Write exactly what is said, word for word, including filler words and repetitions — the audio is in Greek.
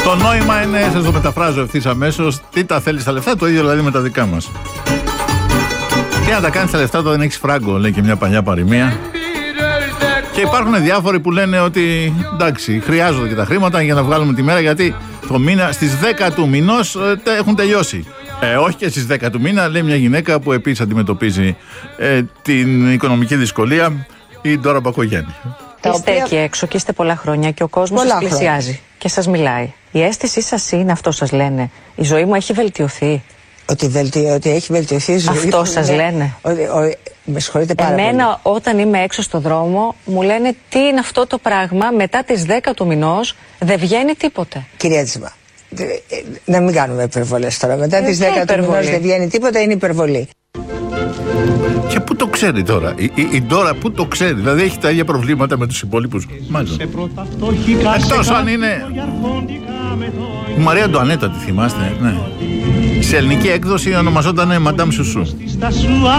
Το νόημα είναι, σας το μεταφράζω ευθύς αμέσως, τι τα θέλεις τα λεφτά, το ίδιο δηλαδή με τα δικά μας. Τι να τα κάνεις τα λεφτά, το δεν έχεις φράγκο, λέει και μια παλιά παροιμία. Και υπάρχουν διάφοροι που λένε ότι εντάξει, χρειάζονται και τα χρήματα για να βγάλουμε τη μέρα, γιατί το μήνα, στις δέκα του μηνός ε, έχουν τελειώσει. Ε, όχι και στις δέκα του μήνα, λέει μια γυναίκα που επίσης αντιμετωπίζει ε, την οικονομική δυσκολία, η Ντόρα Μπακογιάννη. Είστε οποία... εκεί έξω και είστε πολλά χρόνια και ο κόσμος σας πλησιάζει χρόνια. Και σας μιλάει. Η αίσθησή σας είναι, αυτό σας λένε, η ζωή μου έχει βελτιωθεί? Ότι, βελτι... ότι έχει βελτιωθεί η ζωή. Αυτό σας λένε? Ότι, ο... Με συγχωρείτε πάρα Εμένα πολύ. Όταν είμαι έξω στο δρόμο μου λένε τι είναι αυτό το πράγμα, μετά τις δέκα του μηνός δεν βγαίνει τίποτε. Κυρία Τζιμπά, να μην κάνουμε υπερβολές τώρα. Μετά τις δέκα του μηνός δεν βγαίνει τίποτα, είναι υπερβολή. Και πού το ξέρει τώρα, η, η, η Ντόρα πού το ξέρει, δηλαδή έχει τα ίδια προβλήματα με τους υπόλοιπους? Μάλλον. Εκτός αν είναι η Μαρία Αντουανέτα, τη θυμάστε? Ναι. Σε ελληνική έκδοση ονομαζόταν Madame Chouchou.